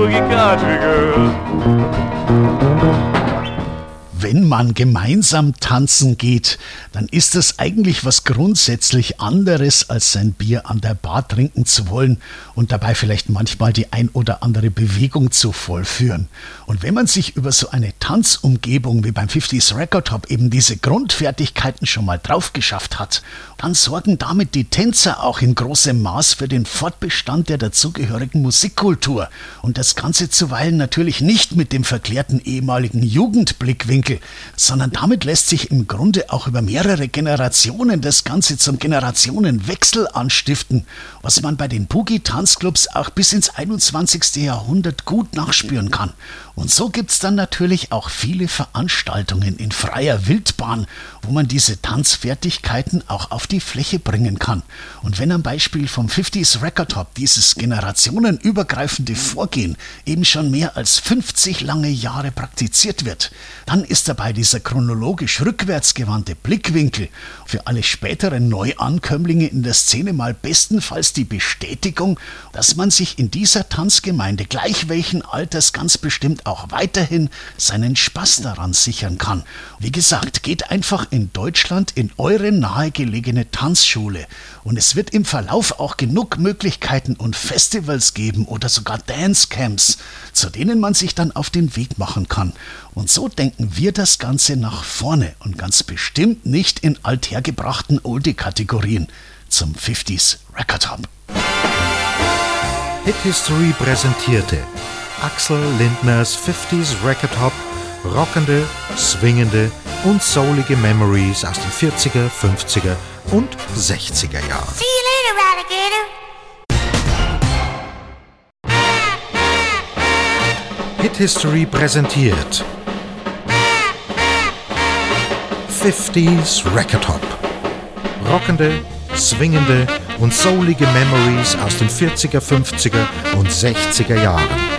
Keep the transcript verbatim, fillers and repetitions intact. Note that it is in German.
boogie country girl. Wenn man gemeinsam tanzen geht, dann ist das eigentlich was grundsätzlich anderes, als sein Bier an der Bar trinken zu wollen und dabei vielleicht manchmal die ein oder andere Bewegung zu vollführen. Und wenn man sich über so eine Tanzumgebung wie beim fünfziger Record Hop eben diese Grundfertigkeiten schon mal drauf geschafft hat, dann sorgen damit die Tänzer auch in großem Maß für den Fortbestand der dazugehörigen Musikkultur. Und das Ganze zuweilen natürlich nicht mit dem verklärten ehemaligen Jugendblickwinkel, sondern damit lässt sich im Grunde auch über mehrere Generationen das Ganze zum Generationenwechsel anstiften, was man bei den Boogie-Tanzclubs auch bis ins einundzwanzigste Jahrhundert gut nachspüren kann. Und so gibt's dann natürlich auch viele Veranstaltungen in freier Wildbahn, wo man diese Tanzfertigkeiten auch auf die Fläche bringen kann. Und wenn am Beispiel vom fünfziger Record Hop dieses generationenübergreifende Vorgehen eben schon mehr als fünfzig lange Jahre praktiziert wird, dann ist dabei dieser chronologisch rückwärtsgewandte Blickwinkel für alle späteren Neuankömmlinge in der Szene mal bestenfalls die Bestätigung, dass man sich in dieser Tanzgemeinde gleich welchen Alters ganz bestimmt auch weiterhin seinen Spaß daran sichern kann. Wie gesagt, geht einfach in Deutschland in eure nahegelegene Tanzschule und es wird im Verlauf auch genug Möglichkeiten und Festivals geben oder sogar Dancecamps, zu denen man sich dann auf den Weg machen kann. Und so denken wir das Ganze nach vorne und ganz bestimmt nicht in althergebrachten Oldie-Kategorien zum fünfziger Record Hop. Hit History präsentierte Axel Lindners fünfziger Record Hop, rockende, swingende und soulige Memories aus den vierziger, fünfziger und sechziger Jahren. See you later, Alligator. Hit History präsentiert fünfziger Record Hop, rockende, swingende und soulige Memories aus den vierziger, fünfziger und sechziger Jahren.